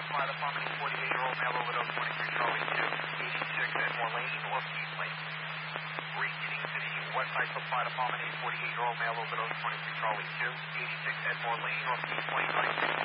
Supply Department, 48-year-old male overdose, 23 Charlie 2, 86 Edmore Lane or Keith Lane. Reaching to the Westside Supply Department, 48-year-old male overdose, 23 Charlie 2, 86 Edmore Lane or Keith Lane, 96.